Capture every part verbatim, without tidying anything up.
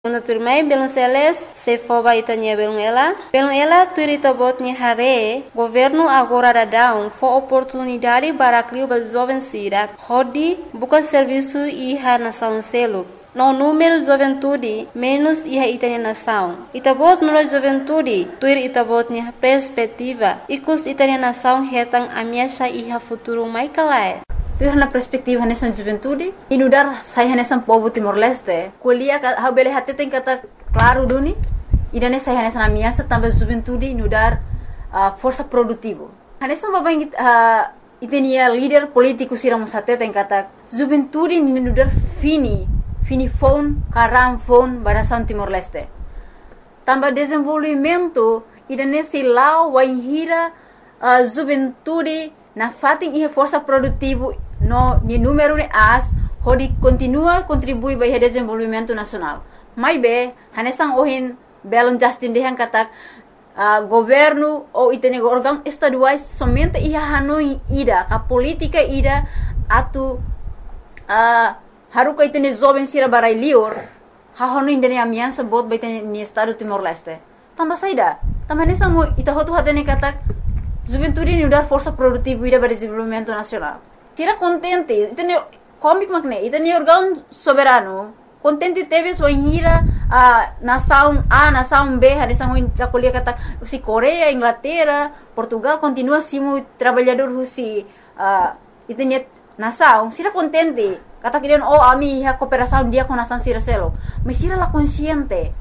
Una turmai belum seles se foba itanya belum ela. Belum ela turita botnya hare. Governo agora dadão fo oportunidade para criar para jovens sira. Hodi buka serviço iha nação selo. No número juventude menos iha itanya nação. Itabot nula juventude tuir itabotnya perspectiva. Ikus itanya nação hetang amiasha iha futuro mai kalai. Tuh na perspektif hanesan juventude inudar saya hanesan povo Timor-Leste kuliah ha bele hati tem kata claro duni idane saya hanesan amiasa tambah juventude inudar uh, força produtivo hanesan babang uh, itenia líder político siramos hati tem kata juventude inudar fini fini phone karam phone barasan Timor-Leste tambah desenvolvimento idane silau waihira uh, juventude na fating ihe força produtivo no ni número de as hodi continua contribui para o desenvolvimento nacional. Mai be hanesan ohin belon Justin dehan katak uh, governo ou itene órgão estaduais somente ia hanoi ida ka política ida atu uh, haruka itene jovem sira barai lior ha hanoi indene amiança bot ba itene ni estado Timor-Leste. Tamba saida tamba hanesan mo ita hotu hatene katak juventude ni udar força produtiva ida para desenvolvimento nacional. Tira contente, itene comic magne, itene órgão soberano. Contente teve sua hira a nação A, nação B, a nação da colia kata si Coreia, Inglaterra, Portugal continua simo trabalhador husi uh, itene nação. Sira contente, kata kirian oh ami ha cooperação dia com nação sira selo. Mas sira la consciente.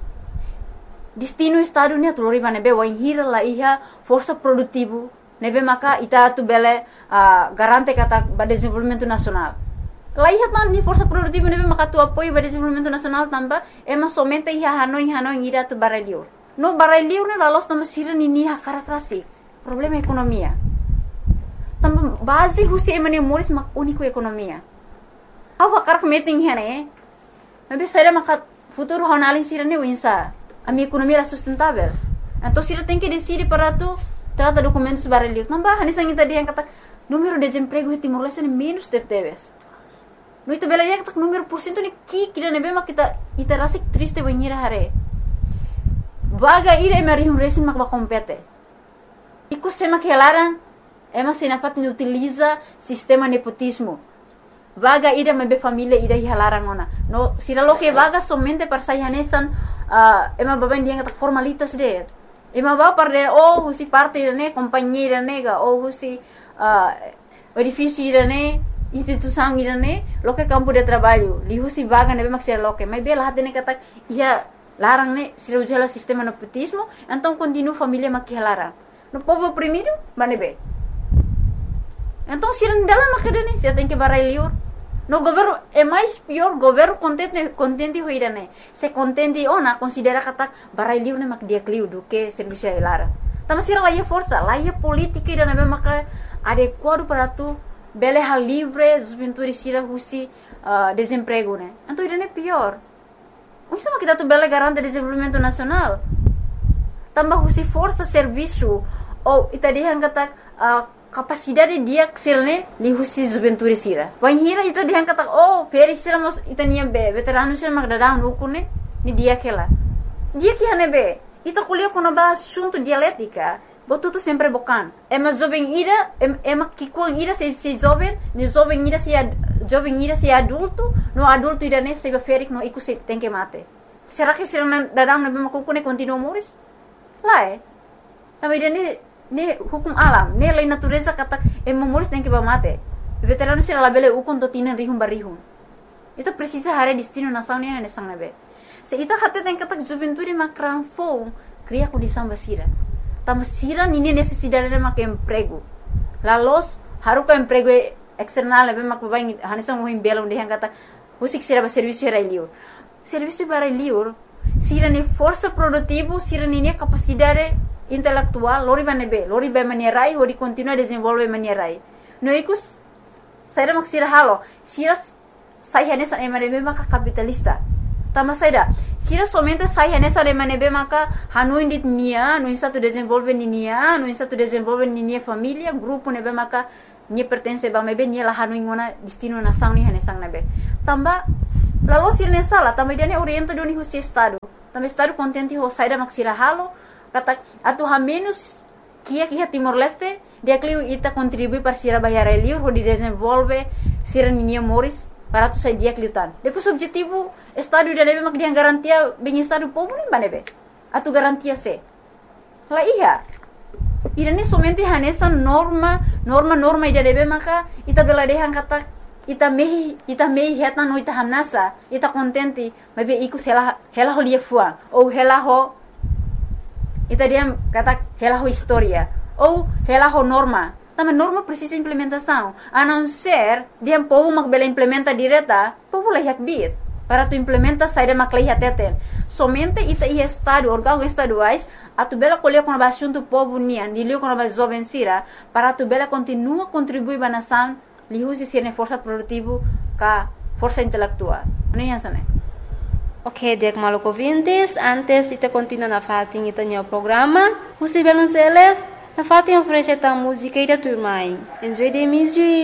Destino estado ni tu lori nebe wa hira la iha força produtivo nebe maka ita tu bele uh, garante kata ba desenvolvimento nacional. La iha tan ni força produtivo nebe maka tu apoio ba desenvolvimento nacional tamba ema somente iha hanoi hanoi ira tu baralio. No baralio ne la los tamba sira ni ni ha karakrasi. Problema economia. Tamba base husi emane moris mak único economia. Awa karak meeting hene. Nebe saira maka futuro honalin sira ne winsa. A minha economia era sustentável. Então, se ela tem que decidir para tu, trata documentos para ler. Não vai, nessa gente dia kata número de desemprego em Timor-Leste é menos de teves. No itu bela dia kata número por cento ni ki kira nebe mak kita ita rasik triste banhira hare. Vaga ira e mari um resin mak ba compete. Iku sema que elaran, ema se na fatin utiliza sistema nepotismo. Vaga ida mebe família ida hilaran ona. No, sira lo que vaga somente para sai hanesan uh, ema baben dia kata formalitas de. Ema ba para oh husi parte ne companheira nega ou husi uh, edifício ida ne instituição ida ne lo que campo de trabalho. Li husi vaga nebe mak sira lo que. Mas bela hate ne kata ia larang ne sira ujala sistema nepotismo, então continua família mak hilaran. No povo oprimido, manebe. Então, se ele dalam makadane, se tem que barai liur. No governo é mais pior, governo contente contente hoirane. Se contente ona considera kata barai liur ne mak dia kliu do que serviço lara. Tama sira lá é força, lá é política ida nebe mak adequado para tu bele hal livre, juventude sira husi uh, desemprego ne. Então ida ne pior. O sama kita tu bele garante desenvolvimento nacional. Tambah husi força serviço ou ita dia kata uh, capacidade dia xilne li husi juventude sira. Wan hira ita dia kata oh feri sira mos ita nia be veterano sira magdadang ukune ni dia kela. Dia que hane be ita kuliah kono ba assunto dialética. Botu tu sempre bocan. Ema jovem ira ema kikuang ira se se jovem ni jovem ira se jovem ira se adulto no adulto ira ne se be feri no iku se tem que mate. Será que sira dadang na be makukune continua moris? Lá é. Também dia ni ne hukum alam, ne lei natureza kata e memoris tem que mate. Veterano sira labele ukon to tinan rihum barihum. Itu precisa hare destino nação ne nesang nabe. Se ita hate tem kata juventude makran fo cria condição basira. Tam sira nini necessidade de mak emprego. La los haruka emprego external nabe mak babain hanesang mohim belom de kata usik sira ba serviço era liur. Serviço para liur sira ne força produtivo, sira nini capacidade intelectual, lori banebe, lori ba manierai, hodi continua desenvolve manierai. No ikus, saya mak sira halo, sira saya hanesan emanebe maka capitalista. Tama saida, sira somente saya hanesan emanebe maka hanuin dit nia, no satu desenvolve ni nia, no satu desenvolve ni nia família, grupo nebe maka nia pertence ba mebe nia la hanuin ngona destino nação ni hanesan nebe. Tamba Lalu se ele sala, também dia orienta do nihu estado. Também estado contente ho saída maxila halo, kata atu ha menos kia kia Timor Leste, dia clio ita contribui para sira bayar liur ho di desenvolve sira ninia moris para tu sai dia cliutan. Depois objetivo estado dia lebe mak dia garantia bem estado povo nem banebe. Atu garantia se. La iya. Ida ni somente hanesa norma, norma norma ida lebe maka ita bela dehan kata ita mehi ita mehi heta no ita hanasa ita contente mabe ikus hela hela ho lia fua ou hela ho ita dia kata hela ho historia ou hela ho norma também norma precisa implementação a não ser dia povo mak bela implementa direta povo lah yak bit para tu implementa saída mak lah teten somente ita i estado órgão estaduais a tu bela colher com a assunto povo nian dilio com a jovem sira para tu bela continua contribuir ba nação lihusi sirne força produtivo ka força intelectual. Ano yan sana? Ok, diak maluco ouvintes, antes ita continua na fatin ita nyo programa, husi belon seles, na fatin oferece ta música ida turmai. Enjoy the music.